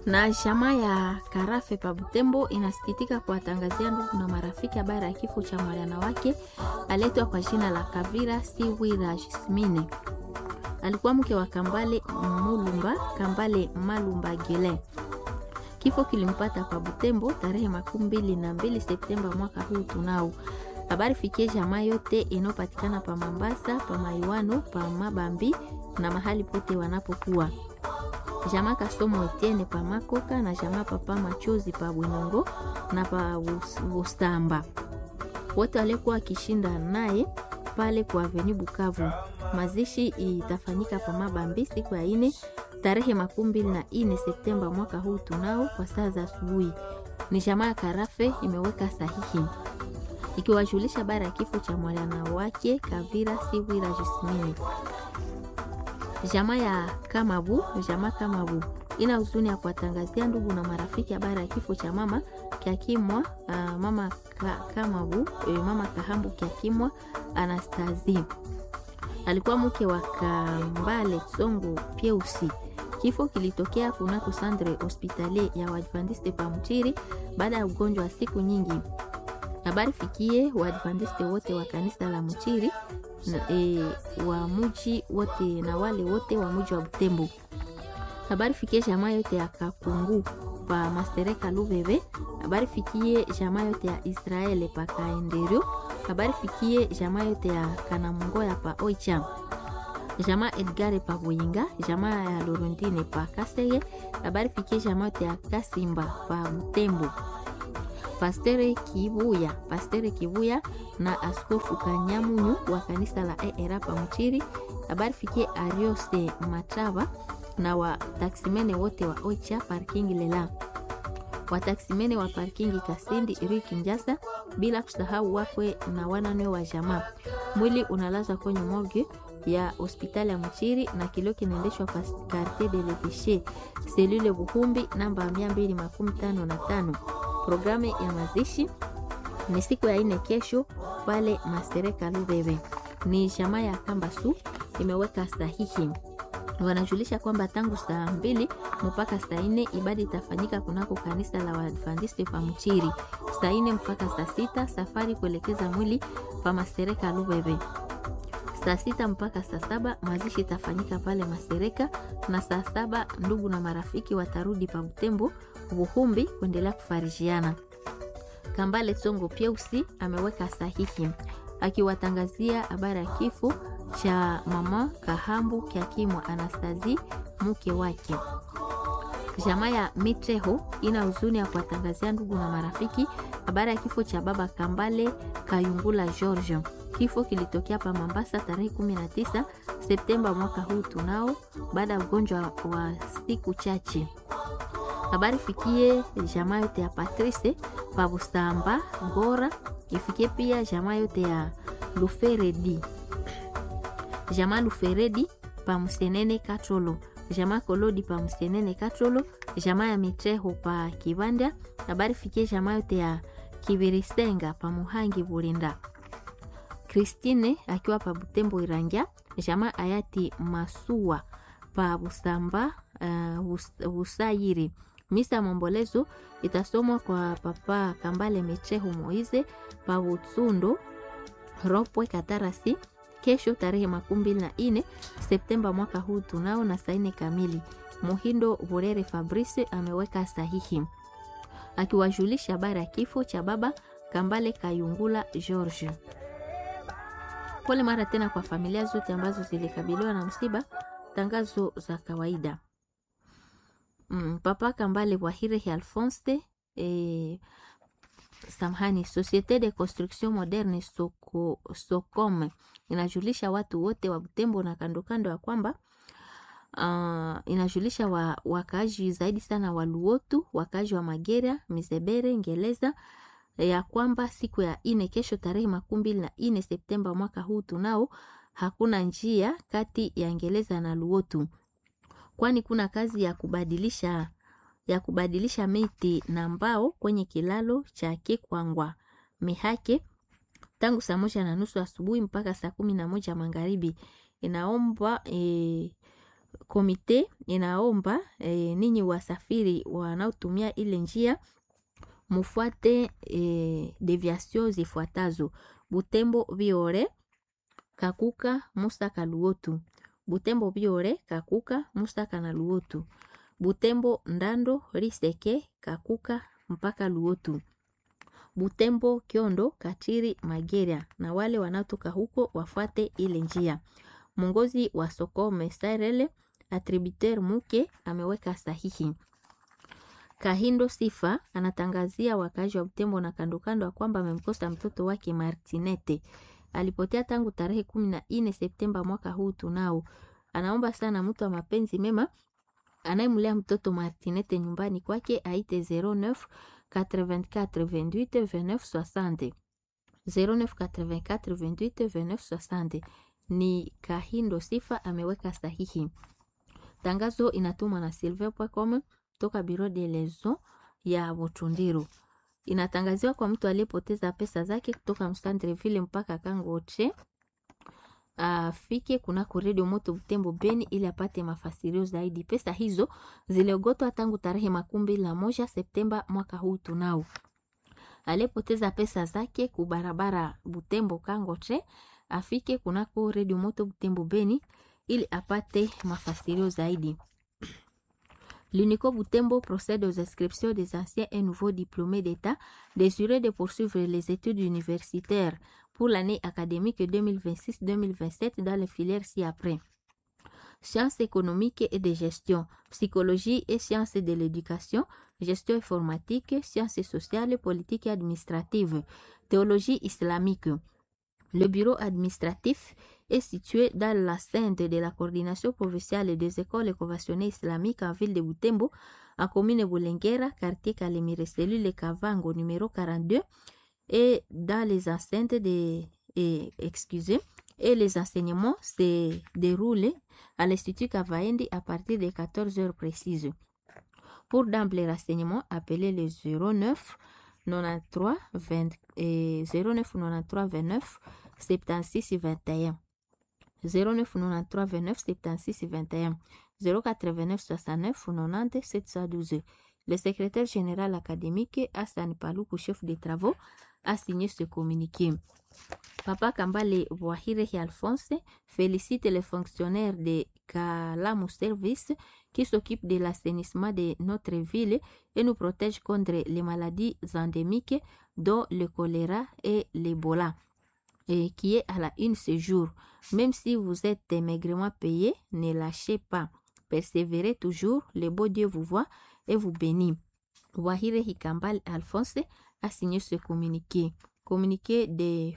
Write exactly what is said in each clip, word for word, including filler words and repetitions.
Na jamaa ya Karafe pa Butembo inasikitika kuwatangazia ndugu na marafiki habari ya kifo cha mwana wake aletwa kwa jina la Kavira Siwira Jismine. Alikuwa mke wa Kambale Mulumba, Kambale Malumba Gile. Kifo kilimpata pa Butembo tarehe makumi mbili na mbili Septemba mwaka huu tunao. Habari fikie jamaa yote inopatikana pa Mambasa, pa Maiwano, pa Mabambi na mahali pote wanapokuwa. Jamaa Kasomo Etienne pa Makoka na jamaa Papa Machozi pa Bwinongo na pa Bustamba. Wote walikuwa wakishinda naye pale kwa Avenue Bukavu. Mazishi itafanyika pa Mabambi siku ya ine tarehe makumi mbili na ine Septemba mwaka huu tunao kwa saa za asubuhi. Ni jamaa Karafe imeweka sahihi ikiwajulisha habari ya kifo cha mwana wake Kavira Siwira Jismine. Jamaa ya Kamabu, jamaa Kamabu ina huzuni ya kuwatangazia ndugu na marafiki habari ya kifo cha mama Kiakimwa, uh, mama ka, Kamabu, eh, mama Kahambu Kiakimwa Anastazi. Alikuwa mke wa Kambale Tsongo Pieusi. Kifo kilitokea kunako Sandre Hospitalier ya Waadventiste pa Mchiri baada ya ugonjwa wa siku nyingi. Habari fikie Waadventiste wote wa kanisa la Mchiri na, e, wa muji wote na wale wote wa muji wa Butembo. Habari fikie jamaa yote ya Kakungu pa Mastereka Lubebe. Habari fikie jamaa yote ya Israeli pa Kaenderio. Habari fikie jamaa yote ya Kanamungoya pa Oicha. Jamaa Edgare pa Buyinga, jamaa ya Lorondine pa Kasege. Habari fikie jamaa yote ya Kasimba pa Butembo. Pastere Kibuya, Pastere Kibuya na Askofu Kanyamunyu wa kanisa la E R A pa Mchiri. Habari fikie Ariose Matava na wa taksimene wote wa Oicha parking Lela. Wa taksimene wa parking Kasindi Riki Njasa, bila kusahau wakwe na wanane wa jamaa. Mwili unalazwa kwenye morgue ya hospitali ya Mchiri na kilio kinaendeshwa kwa quartier de l'Evêché, selule Buhumbi namba mia mbili makumi tano na tano. Programu ya mazishi ni siku ya ine kesho pale Mastereka Lubebe. Ni jamaa ya Kambasu imeweka sahihi. Wanajulisha kwamba tangu saa mbili mpaka saa ine ibada itafanyika kunako kanisa la Waadventiste pa Mchiri. Saa ine mpaka saa sita safari kuelekeza mwili pa Mastereka Lubebe. Saa sita mpaka saa saba mazishi itafanyika pale Mastereka na saa saba ndugu na marafiki watarudi pa Butembo Buhumbi kuendelea kufarijiana. Kambale Tsongo Pieusi ameweka sahihi akiwatangazia habari ya kifo cha mama Kahambu Kiakimwa Anastazi mke wake. Jamaa ya Mitreho ina huzuni ya kuwatangazia ndugu na marafiki habari ya kifo cha baba Kambale Kayungula George. Kifo kilitokea pa Mambasa tarehe kumi na tisa Septemba mwaka huu tunao baada ya ugonjwa wa siku chache. Habari fikie jamaa yote ya Patrice pa Bustamba Ngora, ifikie pia jamaa yote ya Luferedi. Jamaa Luferedi pa Msenene Katrolo, jamaa Kolodi pa Msenene Katrolo, jamaa ya Mitreho pa Kibanda. Habari fikie jamaa yote ya Kibirisenga pa Muhangi Burinda. Christine akiwa pa Butembo Irangia, jamaa Ayati Masua pa Busamba uh, Busayiri. Misa mombolezo itasomwa kwa papa Kambale Mitreho Moize pa Butsundo Ropwe Katarasi kesho tarehe makumi mbili na ine Septemba mwaka huu tunao na saa ine kamili. Muhindo Burere Fabrice ameweka sahihi akiwajulisha habari ya kifo cha baba Kambale Kayungula George. Pole mara tena kwa familia zote ambazo zilikabiliwa na msiba. Tangazo za kawaida. Mm, papa Kambale Wahire Alphonse eh, samhani Société de Construction Moderne Soko Socom inajulisha watu wote wa Butembo na kando kando ya kwamba uh, inajulisha wa, wakaaji zaidi sana wa Luotu, wakaaji wa Magera, Mizebere, Ngeleza ya kwamba siku ya ine kesho tarehe makumi mbili na ine Septemba mwaka huu tunao hakuna njia kati ya Ngeleza na Luotu, kwani kuna kazi ya kubadilisha ya kubadilisha miti na mbao kwenye kilalo cha Kikwangwa Mihake tangu saa moja na nusu asubuhi mpaka saa kumi na moja magharibi. Inaomba e, komite inaomba e, ninyi wasafiri wanaotumia ile njia mufuate e, deviation zifuatazo: Butembo Biore Kakuka Musaka Luotu, Butembo Biore Kakuka Musaka na Luotu, Butembo Ndando Riseke Kakuka mpaka Luotu, Butembo Kiondo Katiri Mageria, na wale wanaotoka huko wafuate ile njia. Mongozi wa Sokome Sarele attributeur Muke ameweka sahihi. Kahindo Sifa anatangazia wakazi wa Butembo na kando kando kwamba amemkosa mtoto wake Martinete. Alipotea tangu tarehe kumi na nne Septemba mwaka huu tunao. Anaomba sana mtu wa mapenzi mema anayemlea mtoto Martinete nyumbani kwake aite zero neuf quatre-vingt-quatre vingt-huit vingt-neuf soixante. zero neuf quatre-vingt-quatre vingt-huit vingt-neuf soixante. Ni Kahindo Sifa ameweka sahihi. Tangazo inatumwa na silver point com toka Bureau de Liaison ya Butundiro. Inatangaziwa kwa mtu aliyepoteza pesa zake kutoka Msandreville mpaka Kangoche afike kunako Radio Moto Butembo Beni ili apate mafasirio zaidi. Pesa hizo ziliogotwa tangu tarehe makumi na moja Septemba mwaka huu tunao. Aliyepoteza pesa zake kubarabara Butembo Kangoche afike kunako Radio Moto Butembo Beni ili apate mafasirio zaidi. L'Unico Butembo procède aux inscriptions des anciens et nouveaux diplômés d'État désireux de poursuivre les études universitaires pour l'année académique deux mille vingt-six deux mille vingt-sept dans les filières ci-après: sciences économiques et de gestion, psychologie et sciences de l'éducation, gestion informatique, sciences sociales, politique et administrative, théologie islamique. Le bureau administratif est situé dans l'enceinte de la coordination provinciale des écoles conventionnées islamiques en ville de Butembo, en commune Boulengera, quartier Kalemire, cellule Kavango, numéro quarante-deux, et dans les enceintes de, et, excusez, et les enseignements se déroulent à l'Institut Kavaendi à partir de quatorze heures précises. Pour d'amples renseignements, appelez le zéro neuf quatre-vingt-treize vingt et zéro neuf quatre-vingt-treize vingt-neuf soixante-seize vingt et un, zéro neuf quatre-vingt-treize vingt-neuf soixante-seize vingt et un, zéro quatre-vingt-neuf soixante-neuf quatre-vingt-dix sept cent douze. Le secrétaire général académique Hassan Paloukou, chef des travaux, a signé ce communiqué. Papa Kambale Wahire Alphonse félicite les fonctionnaires de Kalamu Service qui s'occupent de l'assainissement de notre ville et nous protègent contre les maladies endémiques dont le choléra et l'Ebola, et qui est à la une ce jour. Même si vous êtes maigrement payé, ne lâchez pas. Persévérez toujours, le beau Dieu vous voit et vous bénit. Wahire Hikambal Alphonse a signé ce communiqué. Communiqué de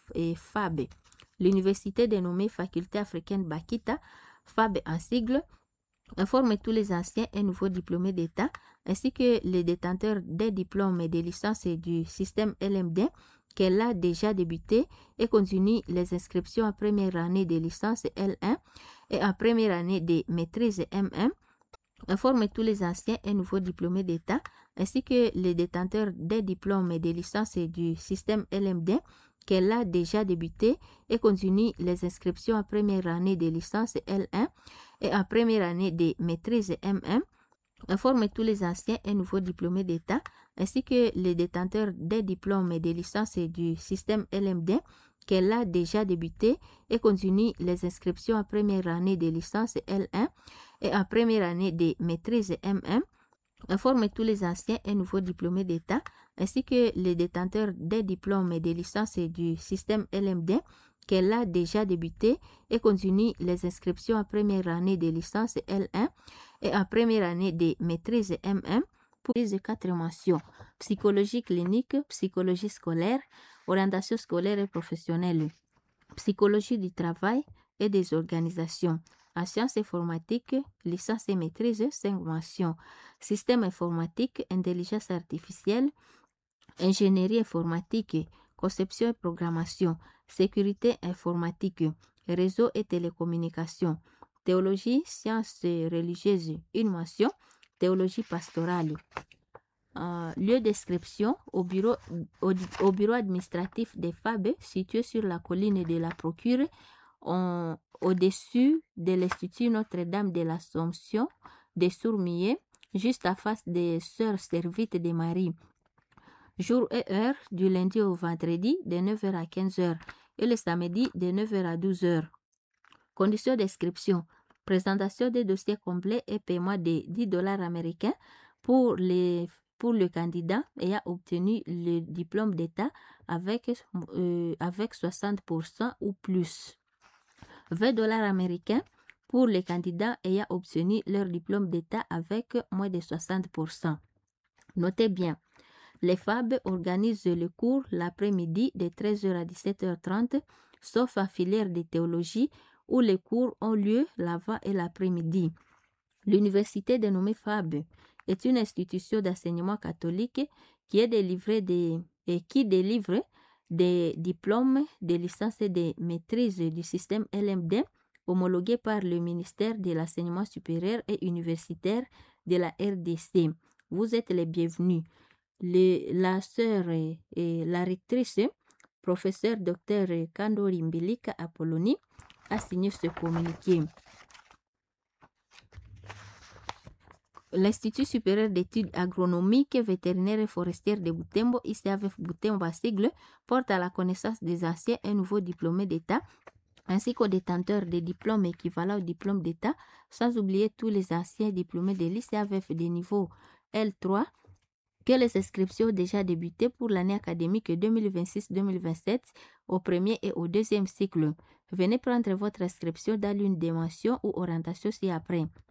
F A B. L'université dénommée Faculté africaine Bakita, F A B en sigle, informe tous les anciens et nouveaux diplômés d'État ainsi que les détenteurs des diplômes et des licences du système L M D qu'elle a déjà débuté et continue les inscriptions en première année de licence L un et en première année de maîtrise M un. Informe tous les anciens et nouveaux diplômés d'État ainsi que les détenteurs des diplômes et des licences du système L M D qu'elle a déjà débuté et continue les inscriptions en première année de licence L un et en première année de maîtrise M un. Informe tous les anciens et nouveaux diplômés d'État ainsi que les détenteurs des diplômes et des licences du système L M D qu'elle a déjà débuté et continue les inscriptions en première année de licence L un et en première année de maîtrise M un. Informe tous les anciens et nouveaux diplômés d'État ainsi que les détenteurs des diplômes et des licences du système L M D qu'elle a déjà débuté et continue les inscriptions en première année de licence L un et en première année de maîtrise M un pour les quatre mentions: psychologie clinique, psychologie scolaire, orientation scolaire et professionnelle, psychologie du travail et des organisations, en sciences informatiques, licence et maîtrise, cinq mentions: système informatique, intelligence artificielle, ingénierie informatique, conception et programmation, sécurité informatique, réseau et télécommunications, théologie, sciences religieuses, une mention, théologie pastorale. Euh, lieu d'inscription au bureau, au, au bureau administratif des F A B situé sur la colline de la Procure on, au-dessus de l'Institut Notre-Dame de l'Assomption de Sourmillé, juste à face des Sœurs Servites de Marie. Jour et heure du lundi au vendredi de neuf heures à quinze heures et le samedi de neuf heures à douze heures. Conditions d'inscription. Présentation des dossiers complets et paiement de dix dollars américains pour, les, pour le candidat ayant obtenu le diplôme d'État avec, euh, avec soixante pour cent ou plus. vingt dollars américains pour les candidats ayant obtenu leur diplôme d'État avec moins de soixante pour cent. Notez bien, les F A B organisent le cours l'après-midi de treize heures à dix-sept heures trente, sauf à filière de théologie où les cours ont lieu l'avant et l'après-midi. L'université dénommée F A B est une institution d'enseignement catholique qui est délivrée des, et qui délivre des diplômes de licence et de maîtrise du système L M D homologués par le ministère de l'enseignement supérieur et universitaire de la R D C. Vous êtes les bienvenus. Le, la sœur et, et la rectrice, professeur docteur Kandori Mbilika Apolloni, a signé ce communiqué. L'Institut supérieur d'études agronomiques, vétérinaires et forestières de Butembo, I C A V F Butembo à sigle, porte à la connaissance des anciens et nouveaux diplômés d'État, ainsi qu'aux détenteurs des diplômes équivalents au diplôme d'État, sans oublier tous les anciens diplômés de l'I C A V F des niveaux L trois, que les inscriptions ont déjà débuté pour l'année académique deux mille vingt-six deux mille vingt-sept au premier et au deuxième cycle. Venez prendre votre inscription dans l'une des mentions ou orientations ci-après.